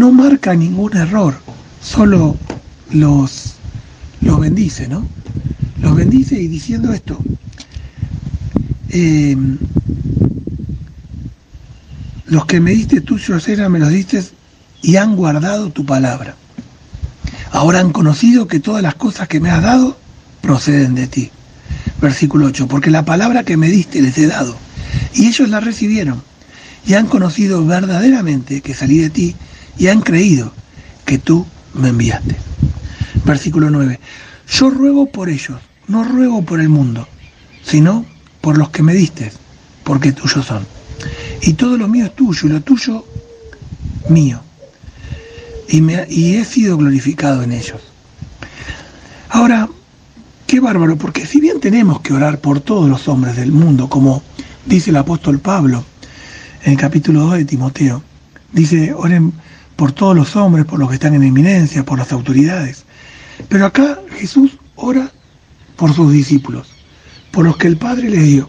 no marca ningún error, solo los bendice, ¿no? Los bendice y diciendo esto, los que me diste tuyos eran, me los diste y han guardado tu palabra. Ahora han conocido que todas las cosas que me has dado proceden de ti. Versículo 8, porque la palabra que me diste les he dado, y ellos la recibieron, y han conocido verdaderamente que salí de ti, y han creído que tú me enviaste. Versículo 9, yo ruego por ellos, no ruego por el mundo, sino por los que me diste, porque tuyos son. Y todo lo mío es tuyo, y lo tuyo mío. Y he sido glorificado en ellos. Ahora, qué bárbaro, porque si bien tenemos que orar por todos los hombres del mundo, como dice el apóstol Pablo en el capítulo 2 de Timoteo, dice, oren por todos los hombres, por los que están en eminencia, por las autoridades. Pero acá Jesús ora por sus discípulos, por los que el Padre les dio.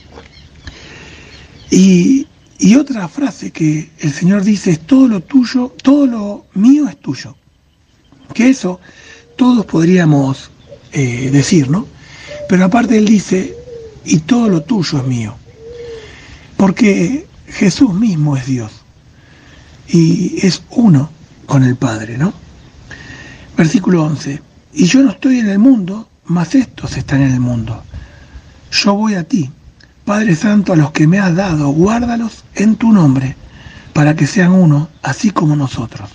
Y otra frase que el Señor dice es todo lo tuyo, todo lo mío es tuyo. Que eso todos podríamos decir, ¿no? Pero aparte Él dice, y todo lo tuyo es mío. Porque Jesús mismo es Dios. Y es uno con el Padre, ¿no? Versículo 11. Y yo no estoy en el mundo, mas estos están en el mundo. Yo voy a ti. Padre Santo, a los que me has dado, guárdalos en tu nombre, para que sean uno, así como nosotros.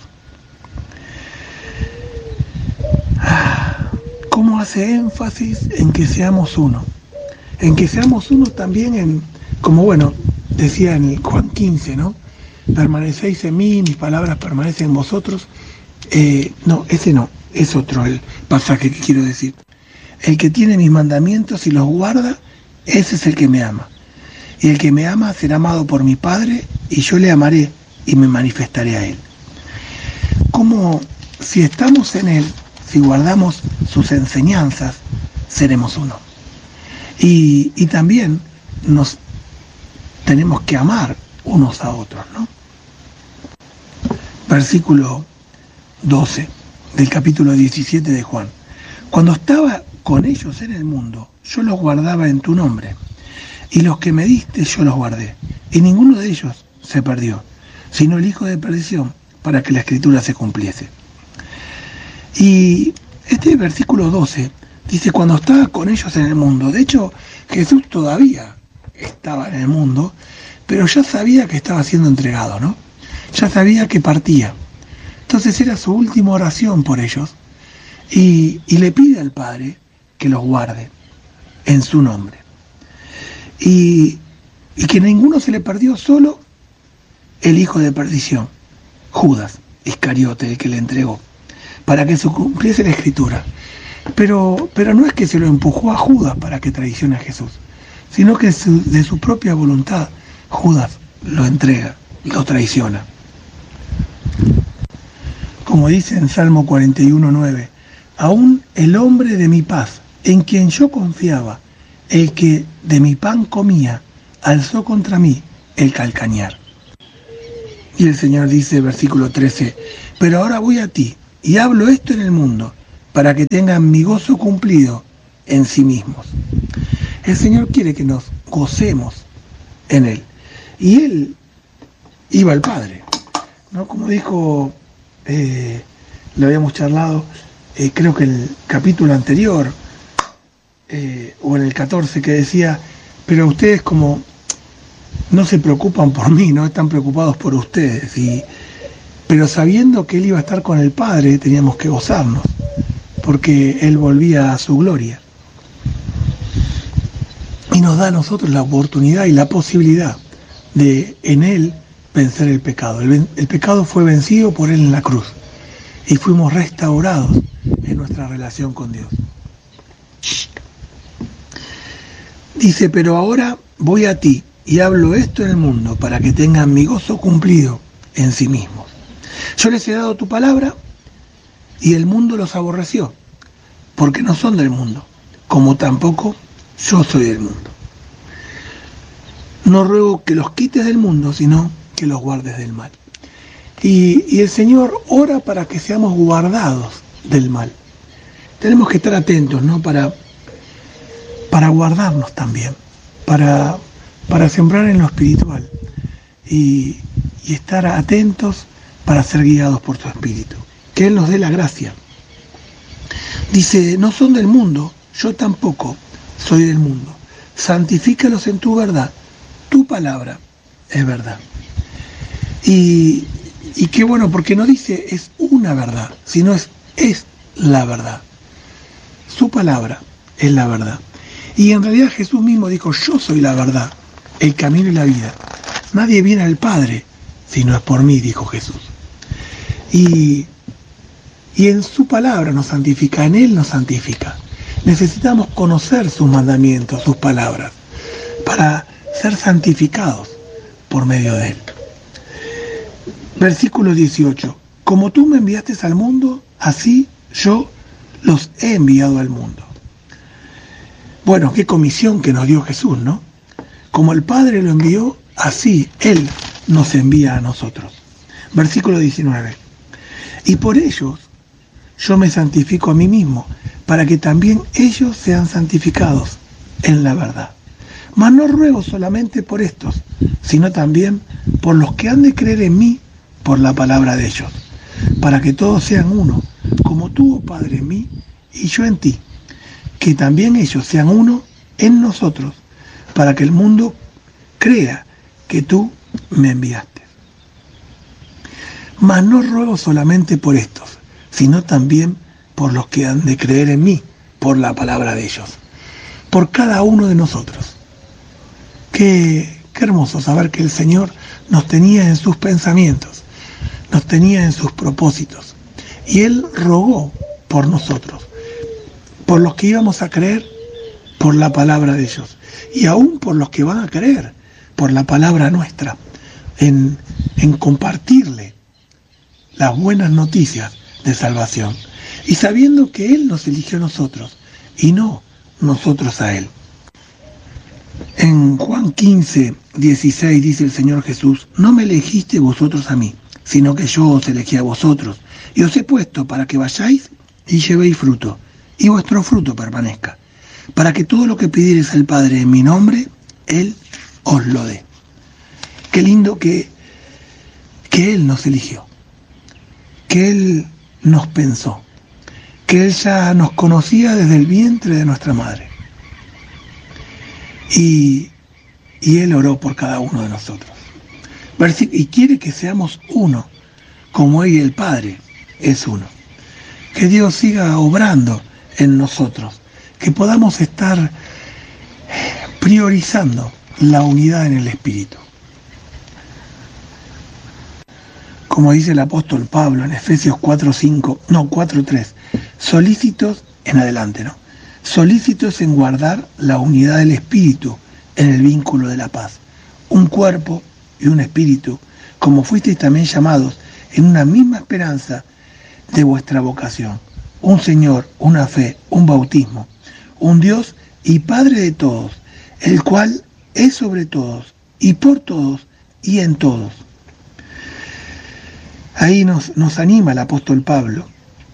¿Cómo hace énfasis en que seamos uno? En que seamos uno también como bueno, decía en Juan 15, ¿no? Permanecéis en mí, mis palabras permanecen en vosotros. No, ese no, es otro el pasaje que quiero decir. El que tiene mis mandamientos y los guarda, ese es el que me ama. Y el que me ama será amado por mi Padre, y yo le amaré y me manifestaré a él. Como si estamos en él, si guardamos sus enseñanzas, seremos uno. Y también nos tenemos que amar unos a otros, ¿no? Versículo 12 del capítulo 17 de Juan. Cuando estaba con ellos en el mundo, yo los guardaba en tu nombre, y los que me diste yo los guardé, y ninguno de ellos se perdió, sino el hijo de perdición, para que la escritura se cumpliese. Y este versículo 12 dice, cuando estaba con ellos en el mundo, de hecho Jesús todavía estaba en el mundo, pero ya sabía que estaba siendo entregado, ¿no? Ya sabía que partía. Entonces era su última oración por ellos, y le pide al Padre que los guarde en su nombre. Y que ninguno se le perdió, solo el hijo de perdición, Judas Iscariote, el que le entregó, para que se cumpliese la escritura. Pero no es que se lo empujó a Judas para que traicione a Jesús, sino que de su propia voluntad Judas lo entrega, lo traiciona. Como dice en Salmo 41:9, aún el hombre de mi paz, en quien yo confiaba, el que de mi pan comía, alzó contra mí el calcañar. Y el Señor dice, versículo 13, pero ahora voy a ti, y hablo esto en el mundo, para que tengan mi gozo cumplido en sí mismos. El Señor quiere que nos gocemos en Él. Y Él iba al Padre, ¿no? Como dijo, lo habíamos charlado, creo que el capítulo anterior, o en el 14, que decía, pero ustedes como no se preocupan por mí, no están preocupados por ustedes, pero sabiendo que Él iba a estar con el Padre, teníamos que gozarnos, porque Él volvía a su gloria. Y nos da a nosotros la oportunidad y la posibilidad de en Él vencer el pecado. El pecado fue vencido por Él en la cruz, y fuimos restaurados en nuestra relación con Dios. Dice, pero ahora voy a ti y hablo esto en el mundo para que tengan mi gozo cumplido en sí mismos. Yo les he dado tu palabra y el mundo los aborreció, porque no son del mundo, como tampoco yo soy del mundo. No ruego que los quites del mundo, sino que los guardes del mal. Y el Señor ora para que seamos guardados del mal. Tenemos que estar atentos, ¿no? Para guardarnos también, para sembrar en lo espiritual y estar atentos para ser guiados por su Espíritu. Que Él nos dé la gracia. Dice, no son del mundo, yo tampoco soy del mundo. Santifícalos en tu verdad. Tu palabra es verdad. Y qué bueno, porque no dice es una verdad, sino es la verdad. Su palabra es la verdad. Y en realidad Jesús mismo dijo, yo soy la verdad, el camino y la vida. Nadie viene al Padre si no es por mí, dijo Jesús. Y en su palabra nos santifica, en Él nos santifica. Necesitamos conocer sus mandamientos, sus palabras, para ser santificados por medio de Él. Versículo 18. Como tú me enviaste al mundo, así yo los he enviado al mundo. Bueno, qué comisión que nos dio Jesús, ¿no? Como el Padre lo envió, así Él nos envía a nosotros. Versículo 19. Y por ellos yo me santifico a mí mismo, para que también ellos sean santificados en la verdad. Mas no ruego solamente por estos, sino también por los que han de creer en mí por la palabra de ellos, para que todos sean uno, como tú, oh Padre, en mí y yo en ti, que también ellos sean uno en nosotros, para que el mundo crea que tú me enviaste. Mas no ruego solamente por estos, sino también por los que han de creer en mí, por la palabra de ellos, por cada uno de nosotros. Qué hermoso saber que el Señor nos tenía en sus pensamientos, nos tenía en sus propósitos, y Él rogó por nosotros, por los que íbamos a creer por la palabra de ellos, y aún por los que van a creer por la palabra nuestra, en compartirle las buenas noticias de salvación, y sabiendo que Él nos eligió a nosotros, y no nosotros a Él. En Juan 15, 16 dice el Señor Jesús, no me elegisteis vosotros a mí, sino que yo os elegí a vosotros, y os he puesto para que vayáis y llevéis fruto, y vuestro fruto permanezca, para que todo lo que pidiereis al Padre en mi nombre, Él os lo dé. Qué lindo que Él nos eligió, que Él nos pensó, que Él ya nos conocía desde el vientre de nuestra madre. Y Él oró por cada uno de nosotros. Y quiere que seamos uno, como Él y el Padre es uno. Que Dios siga obrando en nosotros, que podamos estar priorizando la unidad en el Espíritu. Como dice el apóstol Pablo en Efesios 4:3, solícitos en adelante, ¿no? Solícitos en guardar la unidad del Espíritu en el vínculo de la paz. Un cuerpo y un espíritu, como fuisteis también llamados en una misma esperanza de vuestra vocación. Un Señor, una fe, un bautismo, un Dios y Padre de todos, el cual es sobre todos y por todos y en todos. Ahí nos anima el apóstol Pablo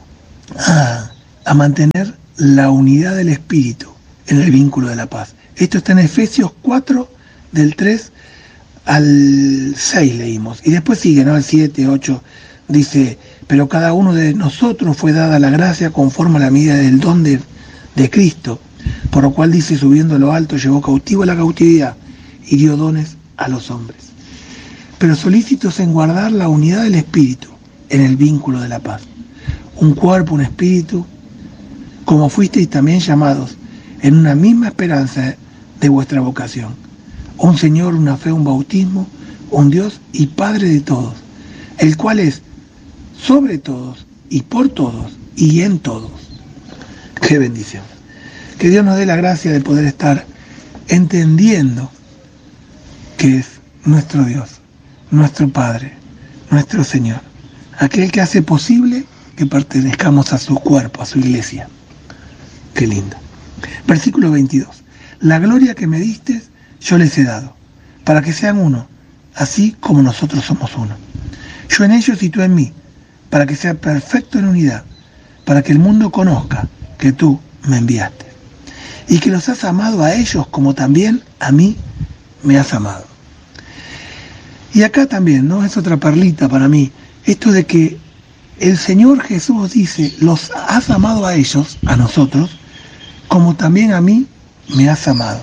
a mantener la unidad del Espíritu en el vínculo de la paz. Esto está en Efesios 4, del 3 al 6 leímos. Y después sigue, ¿no? El 7, 8, dice, pero cada uno de nosotros fue dada la gracia conforme a la medida del don de Cristo, por lo cual dice, subiendo a lo alto, llevó cautivo a la cautividad y dio dones a los hombres. Pero solícitos en guardar la unidad del Espíritu en el vínculo de la paz. Un cuerpo, un espíritu, como fuisteis también llamados en una misma esperanza de vuestra vocación. Un Señor, una fe, un bautismo, un Dios y Padre de todos, el cual es sobre todos y por todos y en todos. ¡Qué bendición! Que Dios nos dé la gracia de poder estar entendiendo que es nuestro Dios, nuestro Padre, nuestro Señor, aquel que hace posible que pertenezcamos a su cuerpo, a su iglesia. ¡Qué lindo! Versículo 22. La gloria que me diste, yo les he dado, para que sean uno, así como nosotros somos uno. yo en ellos y tú en mí, para que sea perfecto en unidad, para que el mundo conozca que tú me enviaste y que los has amado a ellos como también a mí me has amado. Y acá también, ¿no? Es otra perlita para mí, esto de que el Señor Jesús dice, los has amado a ellos, a nosotros, como también a mí me has amado.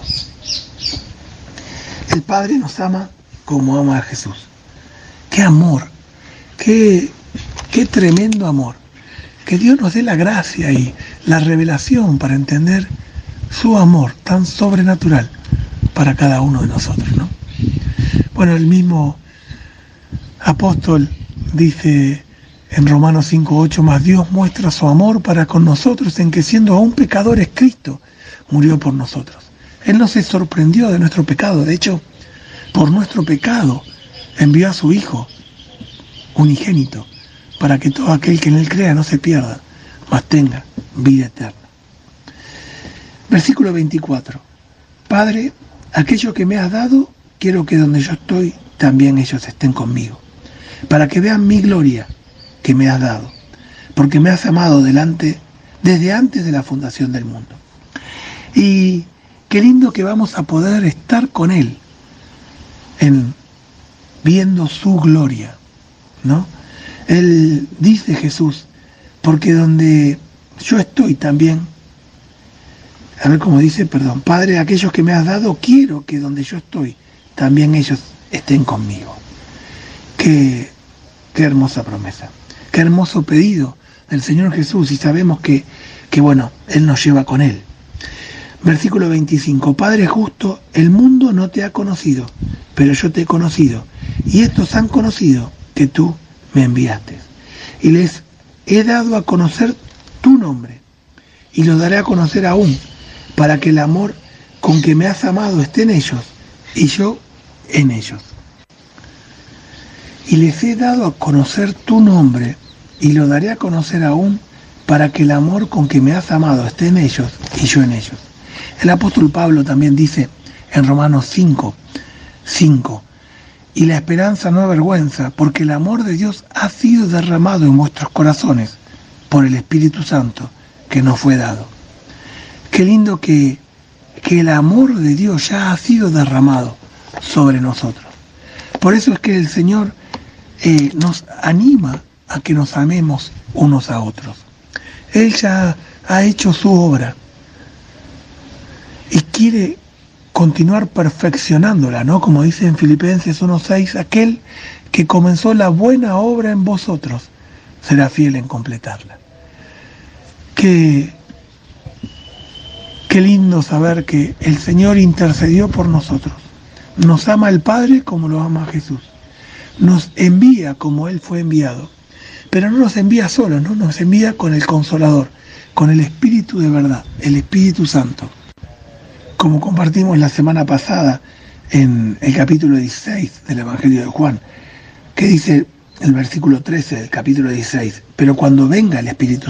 El Padre nos ama como ama a Jesús. ¡Qué amor! ¡Qué tremendo amor! Que Dios nos dé la gracia y la revelación para entender su amor tan sobrenatural para cada uno de nosotros, ¿no? Bueno, el mismo apóstol dice en Romanos 5:8, más Dios muestra su amor para con nosotros en que siendo aún pecadores, Cristo murió por nosotros. Él no se sorprendió de nuestro pecado, de hecho, por nuestro pecado envió a su Hijo unigénito, para que todo aquel que en Él crea no se pierda, mas tenga vida eterna. Versículo 24. Padre, aquello que me has dado, quiero que donde yo estoy, también ellos estén conmigo, para que vean mi gloria que me has dado, porque me has amado desde antes de la fundación del mundo. Y qué lindo que vamos a poder estar con Él, viendo su gloria, ¿no? Él dice, Jesús, porque donde yo estoy también, a ver cómo dice, perdón, Padre, aquellos que me has dado, quiero que donde yo estoy, también ellos estén conmigo. Qué hermosa promesa, qué hermoso pedido del Señor Jesús, y sabemos que bueno, Él nos lleva con Él. Versículo 25, Padre justo, el mundo no te ha conocido, pero yo te he conocido, y estos han conocido que tú me enviaste. Y les he dado a conocer tu nombre, y lo daré a conocer aún, para que el amor con que me has amado esté en ellos, y yo en ellos. Y les he dado a conocer tu nombre, y lo daré a conocer aún, para que el amor con que me has amado esté en ellos, y yo en ellos. El apóstol Pablo también dice en Romanos 5:5, y la esperanza no avergüenza, porque el amor de Dios ha sido derramado en vuestros corazones por el Espíritu Santo que nos fue dado. Qué lindo que el amor de Dios ya ha sido derramado sobre nosotros. Por eso es que el Señor nos anima a que nos amemos unos a otros. Él ya ha hecho su obra y quiere continuar perfeccionándola, ¿no? Como dice en Filipenses 1:6, aquel que comenzó la buena obra en vosotros será fiel en completarla. Qué lindo saber que el Señor intercedió por nosotros. Nos ama el Padre como lo ama Jesús. Nos envía como Él fue enviado. Pero no nos envía solo, ¿no? Nos envía con el Consolador, con el Espíritu de verdad, el Espíritu Santo. Como compartimos la semana pasada en el capítulo 16 del Evangelio de Juan, que dice el versículo 13 del capítulo 16, pero cuando venga el Espíritu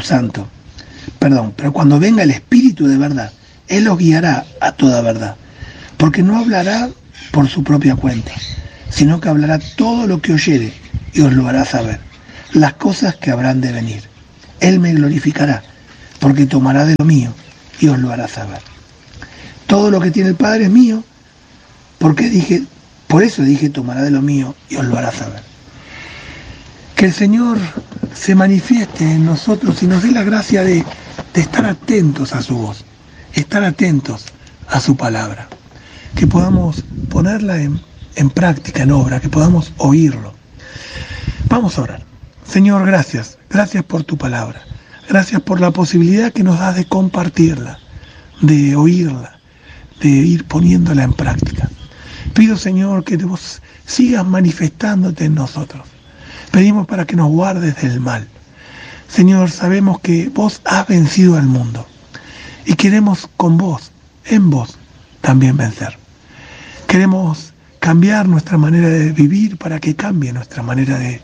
de verdad, Él os guiará a toda verdad, porque no hablará por su propia cuenta, sino que hablará todo lo que oyere y os lo hará saber, las cosas que habrán de venir. Él me glorificará, porque tomará de lo mío y os lo hará saber. Todo lo que tiene el Padre es mío, por eso dije, tomará de lo mío y os lo hará saber. Que el Señor se manifieste en nosotros y nos dé la gracia de estar atentos a su voz, estar atentos a su palabra, que podamos ponerla en práctica, en obra, que podamos oírlo. Vamos a orar. Señor, gracias por tu palabra, gracias por la posibilidad que nos das de compartirla, de oírla, de ir poniéndola en práctica. Pido, Señor, que vos sigas manifestándote en nosotros. Pedimos para que nos guardes del mal. Señor, sabemos que vos has vencido al mundo y queremos con vos, en vos, también vencer. Queremos cambiar nuestra manera de vivir para que cambie nuestra manera de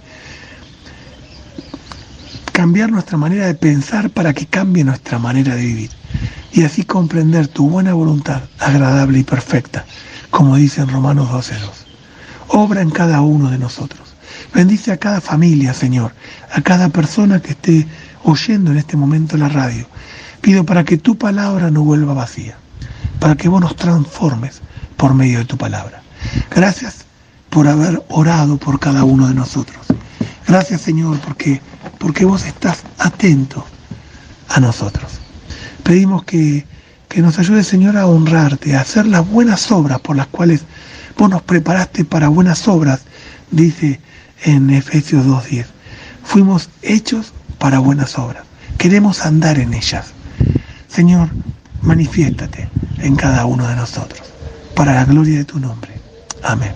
pensar para que cambie nuestra manera de vivir. Y así comprender tu buena voluntad, agradable y perfecta, como dice en Romanos 12:2. Obra en cada uno de nosotros. Bendice a cada familia, Señor, a cada persona que esté oyendo en este momento la radio. Pido para que tu palabra no vuelva vacía, para que vos nos transformes por medio de tu palabra. Gracias por haber orado por cada uno de nosotros. Gracias, Señor, porque vos estás atento a nosotros. Pedimos que nos ayude, Señor, a honrarte, a hacer las buenas obras por las cuales vos nos preparaste para buenas obras, dice en Efesios 2:10. Fuimos hechos para buenas obras. Queremos andar en ellas. Señor, manifiéstate en cada uno de nosotros, para la gloria de tu nombre. Amén.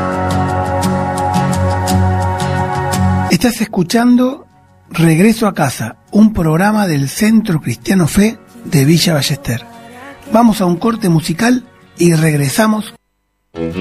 Estás escuchando Regreso a Casa, un programa del Centro Cristiano Fe de Villa Ballester. Vamos a un corte musical y regresamos.